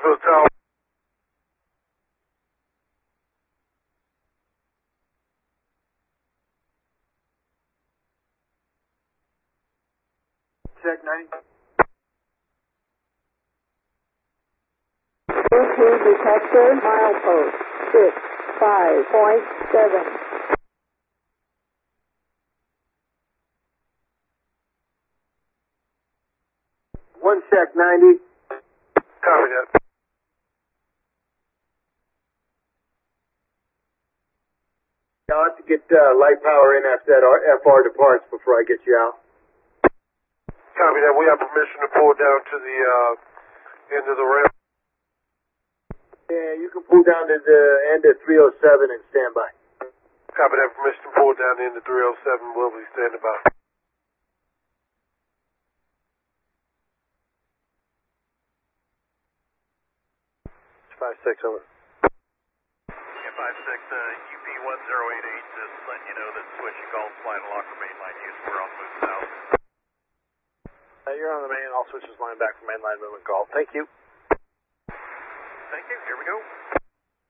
Roseville Tower. Check 90. Bluetooth detector, milepost 65.7. One check 90. Copy that. I'll have to get light power in after that FR departs before I get you out. Copy that. We have permission to pull down to the end of the rail. Yeah, you can pull down to the end of 307 and stand by. Copy that. Permission to pull down into 307. We'll be standing by. 5-6 over. Yeah, 5-6, UP1088, just letting you know that switch and golf flight locker mainline use, we're on move south. You're on the main, all switches line back from mainline movement call. Thank you. Thank you, here we go.